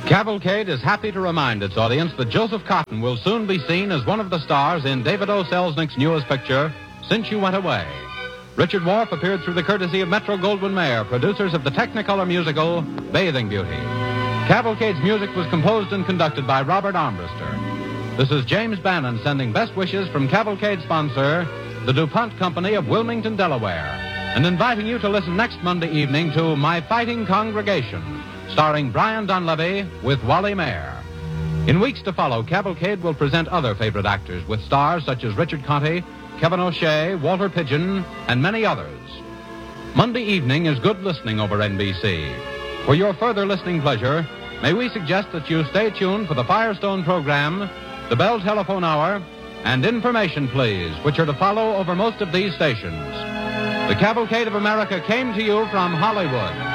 Cavalcade is happy to remind its audience that Joseph Cotten will soon be seen as one of the stars in David O. Selznick's newest picture, Since You Went Away. Richard Wharf appeared through the courtesy of Metro-Goldwyn-Mayer, producers of the Technicolor musical Bathing Beauty. Cavalcade's music was composed and conducted by Robert Armbruster. This is James Bannon sending best wishes from Cavalcade sponsor, the DuPont Company of Wilmington, Delaware, and inviting you to listen next Monday evening to My Fighting Congregation, starring Brian Donlevy with Wally Mayer. In weeks to follow, Cavalcade will present other favorite actors with stars such as Richard Conte, Kevin O'Shea, Walter Pidgeon, and many others. Monday evening is good listening over NBC. For your further listening pleasure, may we suggest that you stay tuned for the Firestone program, the Bell Telephone Hour, and Information Please, which are to follow over most of these stations. The Cavalcade of America came to you from Hollywood.